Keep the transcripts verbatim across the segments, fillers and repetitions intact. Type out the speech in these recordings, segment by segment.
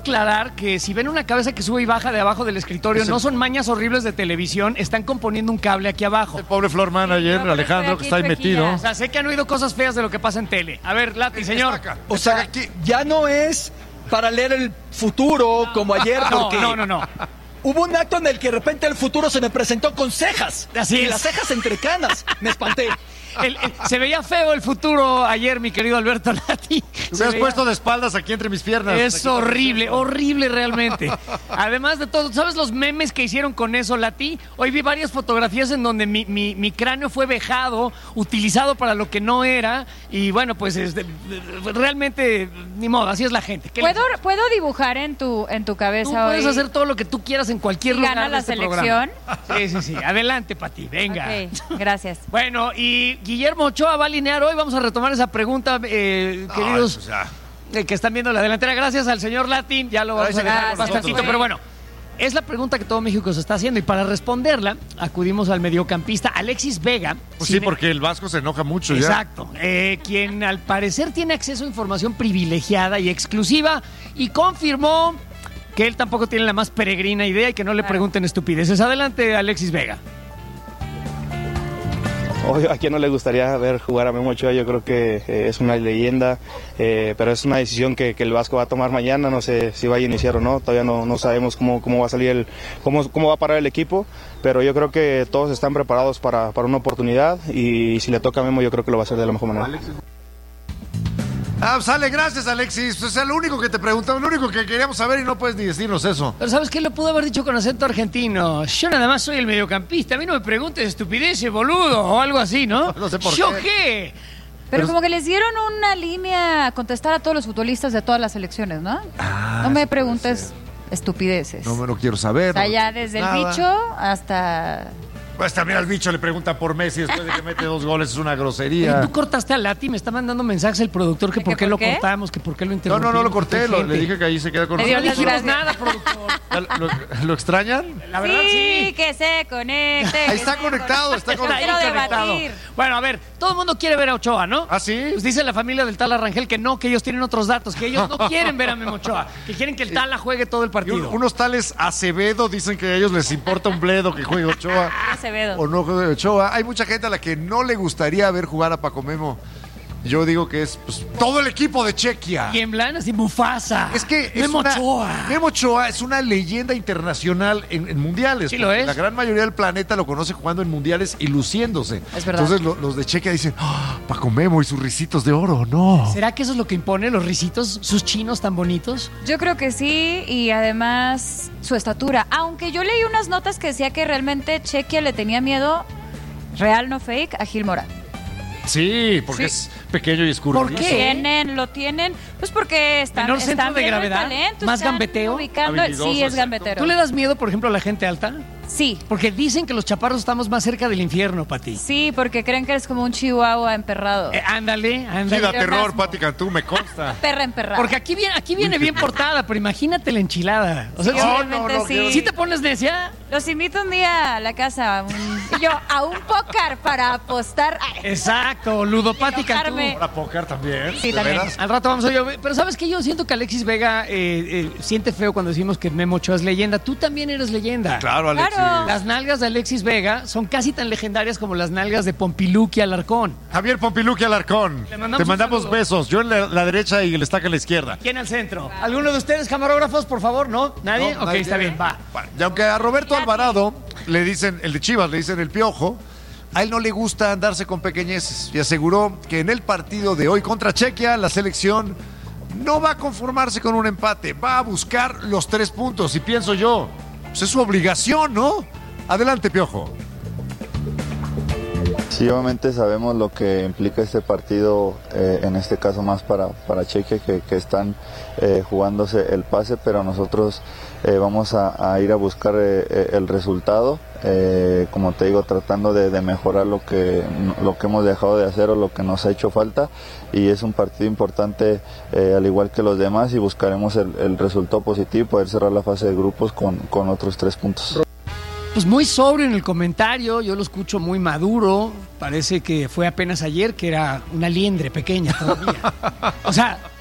aclarar que si ven una cabeza que sube y baja de abajo del escritorio, el... no son mañas horribles de televisión, están componiendo un cable aquí abajo. El pobre floor manager, no, Alejandro, aquí, que está ahí metido. O sea, sé que han oído cosas feas de lo que pasa en tele. A ver, Lati, señor. O sea, ya no es para leer el futuro no. como ayer, porque... No, no, no, no. Hubo un acto en el que de repente el futuro se me presentó con cejas. Así y es. las cejas entre canas. Me espanté. El, el, se veía feo el futuro ayer, mi querido Alberto Lati. Me has veía... puesto de espaldas aquí entre mis piernas. Es aquí horrible, horrible realmente. Además de todo, ¿sabes los memes que hicieron con eso, Lati? Hoy vi varias fotografías en donde mi, mi, mi cráneo fue vejado, utilizado para lo que no era. Y bueno, pues es de, de, realmente, ni modo, así es la gente. ¿Puedo, ¿Puedo dibujar en tu, en tu cabeza tú hoy? Puedes hacer todo lo que tú quieras en cualquier lugar ¿Gana de la este selección? programa. Sí, sí, sí. Adelante, Pati, venga. Ok, gracias. Bueno, y Guillermo Ochoa va a alinear hoy. Vamos a retomar esa pregunta, eh, queridos, Ay, pues eh, que están viendo la delantera. Gracias al señor Latin. Ya lo vamos Gracias, a dejar bastantito, pero bueno. Es la pregunta que todo México se está haciendo y para responderla acudimos al mediocampista Alexis Vega. Pues sí, porque el Vasco se enoja mucho ya. Exacto, eh, quien al parecer tiene acceso a información privilegiada y exclusiva y confirmó que él tampoco tiene la más peregrina idea y que no le pregunten estupideces. Adelante, Alexis Vega. Obvio, a quien no le gustaría ver jugar a Memo Ochoa, yo creo que eh, es una leyenda, eh, pero es una decisión que, que el Vasco va a tomar mañana, no sé si va a iniciar o no, todavía no, no sabemos cómo, cómo va a salir, el, cómo, cómo va a parar el equipo, pero yo creo que todos están preparados para, para una oportunidad y si le toca a Memo yo creo que lo va a hacer de la mejor manera. Ah, sale, gracias Alexis. O sea, lo único que te preguntaba, lo único que queríamos saber y no puedes ni decirnos eso. Pero ¿sabes qué? Lo pudo haber dicho con acento argentino. Yo nada más soy el mediocampista. A mí no me preguntes estupideces, boludo, o algo así, ¿no? No, no sé por ¿Yo qué. qué? Pero, Pero como que les dieron una línea a contestar a todos los futbolistas de todas las selecciones, ¿no? Ah, no me preguntes estupideces. No me lo quiero saber. O sea, no ya desde nada. el bicho hasta... Pues también al bicho le preguntan por Messi después de que mete dos goles, es una grosería. Tú cortaste a Lati, me está mandando mensajes el productor que por qué, lo cortamos, que por qué lo No, interrumpimos. no, no lo corté, lo, le dije que ahí se queda con nosotros. No dijimos nada, productor. ¿Lo, lo extrañan? La verdad, sí, sí. que se conecte. Ahí que está se conectado, conecte. está conectado. Quiero debatir. Bueno, a ver, todo el mundo quiere ver a Ochoa, ¿no? ¿Ah, sí? Pues dice la familia del Tala Rangel que no, que ellos tienen otros datos, que ellos no quieren ver a Memo Ochoa, que quieren que el Tala juegue todo el partido. Un, unos tales Acevedo dicen que a ellos les importa un bledo que juegue Ochoa. Acevedo. O no juegue Ochoa. Hay mucha gente a la que no le gustaría ver jugar a Paco Memo. Yo digo que es pues, todo el equipo de Chequia. Tiemblan así, Mufasa. Es que Memo es una, Ochoa. Memo Ochoa es una leyenda internacional en, en mundiales. Sí lo es. La gran mayoría del planeta lo conoce jugando en mundiales y luciéndose. Es verdad. Entonces lo, los de Chequia dicen, oh, Paco Memo y sus risitos de oro, no. ¿Será que eso es lo que impone los risitos, sus chinos tan bonitos? Yo creo que sí, y además su estatura. Aunque yo leí unas notas que decía que realmente Chequia le tenía miedo, real no fake, a Gil Mora. Sí, porque Sí. es pequeño y escurridizo. ¿Por qué? Tienen, lo tienen, pues porque están, Menor centro están de viendo el gravedad, talento, más están gambeteo. ubicando- Habilidoso, sí, es exacto. gambetero. ¿Tú le das miedo, por ejemplo, a la gente alta? Sí, Porque dicen que los chaparros estamos más cerca del infierno, Pati. sí, porque creen que eres como un chihuahua emperrado. Eh, ándale, Sí, ándale. da terror, Orgasmo. Pati Cantú, me consta. Perra emperrada. Porque aquí viene, aquí viene bien portada, pero imagínate la enchilada. O sea, Sí, si- obviamente no, no, sí. si te pones necia, Los invito un día a la casa, un- y yo, a un póker para apostar. Ay, exacto, ludopática tú. Enojarme. Para póker también. Sí, ¿de también. veras? Al rato vamos a ver. Pero ¿sabes qué? Yo siento que Alexis Vega eh, eh, siente feo cuando decimos que Memo Ochoa es leyenda. Tú también eres leyenda. Claro, Alexis. Claro. Las nalgas de Alexis Vega son casi tan legendarias como las nalgas de Pompiluqui Alarcón. Javier Pompiluqui Alarcón. Le mandamos Te un mandamos saludo. besos. Yo en la, la derecha y el estaca en la izquierda. ¿Quién al centro? ¿Alguno de ustedes camarógrafos, por favor? ¿No? ¿Nadie? No, ok, nadie. está bien, va. Bueno, y aunque a Roberto Alvarado le dicen, el de Chivas, le dicen el piojo, a él no le gusta andarse con pequeñeces y aseguró que en el partido de hoy contra Chequia, la selección no va a conformarse con un empate, va a buscar los tres puntos. Y pienso yo, pues es su obligación, ¿no? Adelante, piojo. Sí, obviamente sabemos lo que implica este partido, eh, en este caso más para, para Chequia, que, que están eh, jugándose el pase, pero nosotros eh, vamos a, a ir a buscar eh, el resultado, eh, como te digo, tratando de, de mejorar lo que, lo que hemos dejado de hacer o lo que nos ha hecho falta, y es un partido importante eh, al igual que los demás, y buscaremos el, el resultado positivo y poder cerrar la fase de grupos con, con otros tres puntos. Pues muy sobrio en el comentario, yo lo escucho muy maduro, parece que fue apenas ayer que era una liendre pequeña todavía. O sea,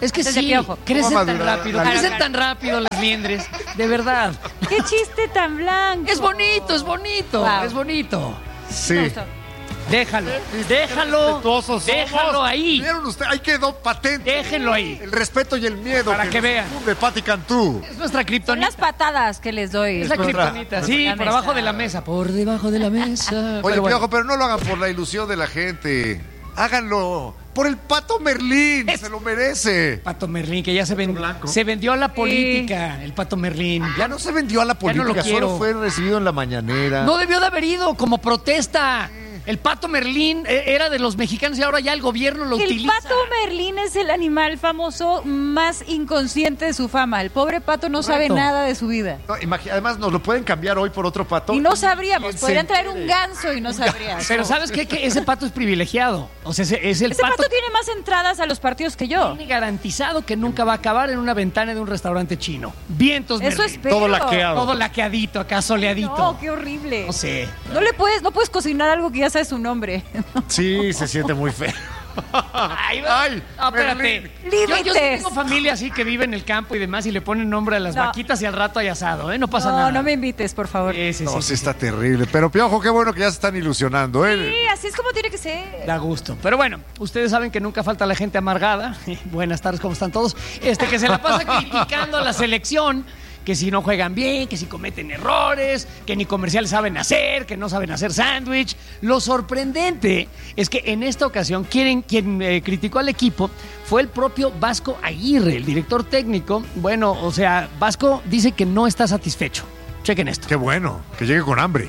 Es que Antes de sí, Piojo. crecen ¿Cómo tan madurar? rápido, Claro, crecen claro. tan rápido las liendres, de verdad. ¡Qué chiste tan blanco! Es bonito, es bonito, Wow. es bonito. Sí. Me gustó. Déjalo, déjalo, Respetuosos déjalo somos. ahí, ¿Vieron usted? Ahí quedó patente. déjenlo ahí. El respeto y el miedo. Para que nos vean. infunde Pati Cantú. Es nuestra Son kriptonita. las patadas que les doy. Es la nuestra- kriptonita, sí, la por mesa. abajo de la mesa, por debajo de la mesa. Oye, Pero bueno. Piojo, pero no lo hagan por la ilusión de la gente. Háganlo por el Pato Merlín. Es- Se lo merece. Pato Merlín, que ya se, ven- Blanco. se vendió a la política, el Pato Merlín. Ya no se vendió a la no política, lo quiero. solo fue recibido en la mañanera. No debió de haber ido como protesta. El Pato Merlín eh, era de los mexicanos y ahora ya el gobierno lo El utiliza. pato Merlín es el animal famoso más inconsciente de su fama. El pobre pato no sabe Correcto. nada de su vida. No, imagi- además, nos lo pueden cambiar hoy por otro pato. Y no sabríamos. ¿Quién se Podrían traer un entere? ganso y no sabrías. Pero ¿sabes qué? Que ese pato es privilegiado. O sea, ese- es el Ese pato, pato tiene más entradas a los partidos que yo. tiene garantizado que nunca va a acabar en una ventana de un restaurante chino. Vientos Eso Merlín. espero. Todo laqueado. Todo laqueadito, acá soleadito. No, qué horrible. No sé. No le puedes, no puedes cocinar algo que ya sabes su nombre. Sí, se siente muy feo. Ay, Ay, no, espérate. Merlín. Yo, yo sí Límites. tengo familia así que vive en el campo y demás y le ponen nombre a las No. vaquitas y al rato hay asado, ¿eh? No pasa No, nada. no me invites, por favor. Sí, sí, No, sí, sí sí, está terrible. Pero Piojo, qué bueno que ya se están ilusionando, ¿eh? Sí, así es como tiene que ser. Da gusto. Pero bueno, ustedes saben que nunca falta la gente amargada. Buenas tardes, ¿cómo están todos? Este que se la pasa criticando a la selección, que si no juegan bien, que si cometen errores, que ni comerciales saben hacer, que no saben hacer sándwich. Lo sorprendente es que en esta ocasión quien, quien eh, criticó al equipo fue el propio Vasco Aguirre, el director técnico. Bueno, o sea, Vasco dice que no está satisfecho. Chequen esto. Qué bueno, que llegue con hambre.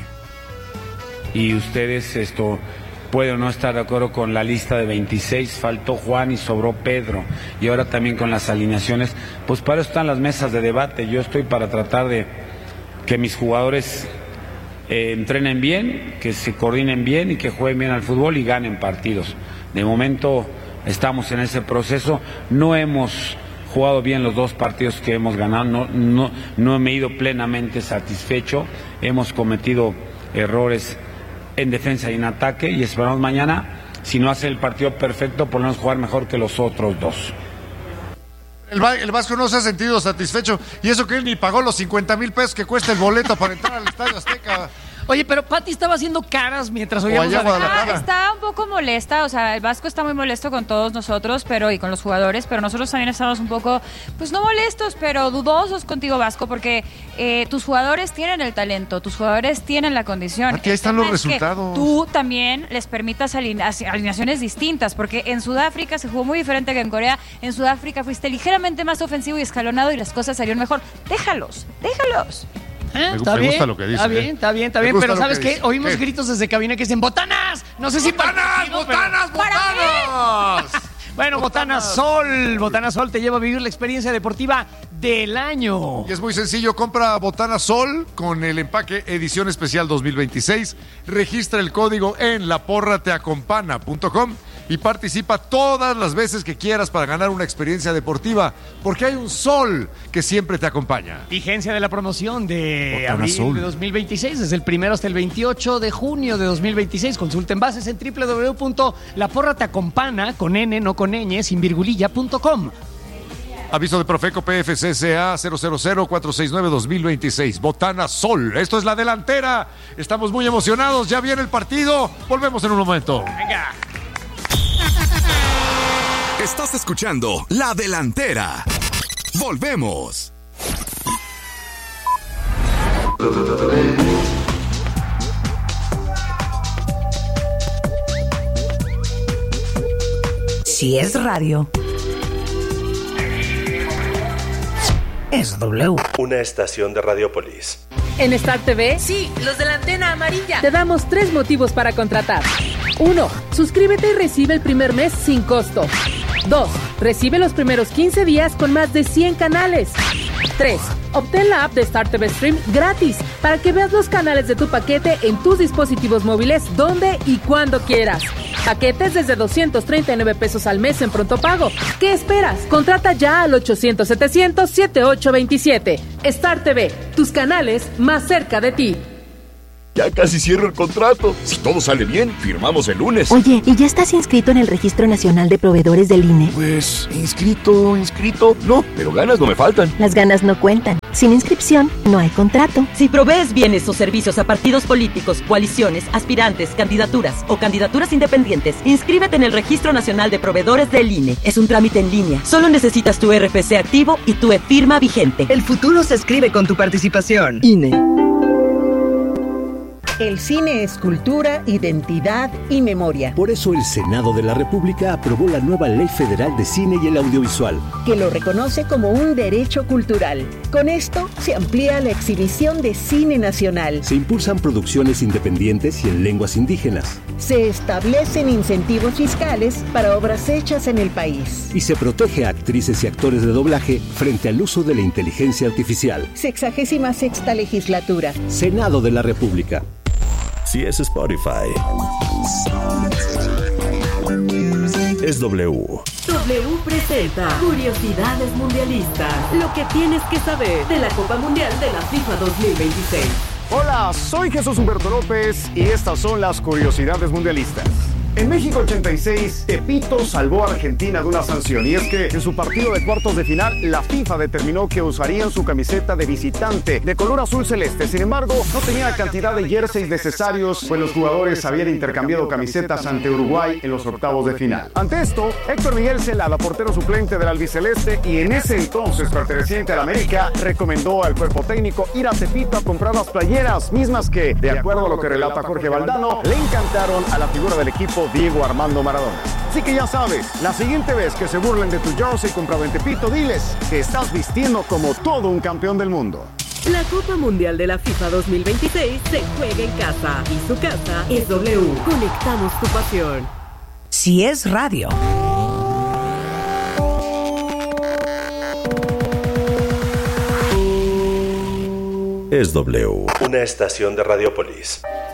Y ustedes esto pueden no estar de acuerdo con la lista de veintiséis, faltó Juan y sobró Pedro, y ahora también con las alineaciones, pues para eso están las mesas de debate. Yo estoy para tratar de que mis jugadores eh, entrenen bien, que se coordinen bien y que jueguen bien al fútbol y ganen partidos. De momento estamos en ese proceso, no hemos jugado bien los dos partidos que hemos ganado, no, no, no me he ido plenamente satisfecho, hemos cometido errores en defensa y en ataque y esperamos mañana, si no hace el partido perfecto, por lo menos jugar mejor que los otros dos. El, Va- el Vasco no se ha sentido satisfecho. Y eso que él ni pagó los cincuenta mil pesos que cuesta el boleto para entrar al Estadio Azteca. Oye, pero Pati estaba haciendo caras mientras oíamos allá a Guadalajara. Ah, está un poco molesta, o sea, el Vasco está muy molesto con todos nosotros, pero y con los jugadores, pero nosotros también estamos un poco, pues no molestos, pero dudosos contigo, Vasco, porque eh, tus jugadores tienen el talento, tus jugadores tienen la condición. Aquí ahí están El los tema es que resultados. Tú también les permitas aline- alineaciones distintas, porque en Sudáfrica se jugó muy diferente que en Corea. En Sudáfrica fuiste ligeramente más ofensivo y escalonado y las cosas salieron mejor. Déjalos, déjalos. ¿Eh? Me- Está me bien, gusta lo que dice, Está bien, ¿eh? está bien, está Me bien. gusta Pero lo ¿sabes que qué? dice. Oímos ¿Qué? gritos desde cabina que dicen ¡Botanas! No sé si ¡Botanas, parecido, pero- botanas, botanas! Bueno, Botana Sol. Botana Sol te lleva a vivir la experiencia deportiva del año. Y es muy sencillo, compra Botana Sol con el empaque edición especial dos mil veintiséis, registra el código en la porra te acompana punto com y participa todas las veces que quieras para ganar una experiencia deportiva, porque hay un sol que siempre te acompaña. Vigencia de la promoción de Botana abril Sol. de dos mil veintiséis, desde el primero hasta el veintiocho de junio de dos mil veintiséis. Consulten bases en doble u doble u doble u punto la porra te acompana con N, no con ñ, sin virgulilla punto com. Aviso de Profeco P F C C A cero cero cero cuatro seis nueve dos mil veintiséis. Botana Sol. Esto es la delantera. Estamos muy emocionados. Ya viene el partido. Volvemos en un momento. Venga. Estás escuchando La Delantera. Volvemos. Si es radio, es W. Una estación de Radiopolis. En Star T V, Sí, los de la antena amarilla. te damos tres motivos para contratar. uno. Suscríbete y recibe el primer mes sin costo. dos. Recibe los primeros quince días con más de cien canales. tres. Obtén la app de Star T V Stream gratis para que veas los canales de tu paquete en tus dispositivos móviles donde y cuando quieras. Paquetes desde doscientos treinta y nueve pesos al mes en pronto pago. ¿Qué esperas? Contrata ya al ochocientos setecientos setenta y ocho veintisiete. Star T V, tus canales más cerca de ti. Ya casi cierro el contrato. Si todo sale bien, firmamos el lunes. Oye, ¿y ya estás inscrito en el Registro Nacional de Proveedores del I N E? Pues, inscrito, inscrito. No, pero ganas no me faltan. Las ganas no cuentan. Sin inscripción, no hay contrato. Si provees bienes o servicios a partidos políticos, coaliciones, aspirantes, candidaturas o candidaturas independientes, inscríbete en el Registro Nacional de Proveedores del I N E. Es un trámite en línea. Solo necesitas tu R F C activo y tu e-firma vigente. El futuro se escribe con tu participación. I N E. El cine es cultura, identidad y memoria. Por eso el Senado de la República aprobó la nueva Ley Federal de Cine y el Audiovisual, que lo reconoce como un derecho cultural. Con esto se amplía la exhibición de cine nacional. Se impulsan producciones independientes y en lenguas indígenas. Se establecen incentivos fiscales para obras hechas en el país. Y se protege a actrices y actores de doblaje frente al uso de la inteligencia artificial. Sexagésima sexta legislatura. Senado de la República. Si es Spotify, es W. W presenta Curiosidades Mundialistas. Lo que tienes que saber de la Copa Mundial de la FIFA dos mil veintiséis. Hola, soy Jesús Humberto López y estas son las Curiosidades Mundialistas. En México ochenta y seis, Tepito salvó a Argentina de una sanción, y es que en su partido de cuartos de final, la FIFA determinó que usarían su camiseta de visitante de color azul celeste. Sin embargo, no tenía la cantidad de jerseys necesarios, pues los jugadores habían intercambiado camisetas ante Uruguay en los octavos de final. Ante esto, Héctor Miguel Celada, portero suplente del albiceleste y en ese entonces perteneciente al América, recomendó al cuerpo técnico ir a Tepito a comprar las playeras, mismas que, de acuerdo a lo que relata Jorge Valdano, le encantaron a la figura del equipo Diego Armando Maradona. Así que ya sabes, la siguiente vez que se burlen de tu jersey comprado en Tepito, diles que estás vistiendo como todo un campeón del mundo. La Copa Mundial de la FIFA dos mil veintiséis se juega en casa y su casa es W. Conectamos tu pasión. Si es radio. Es W. Una estación de Radiopolis.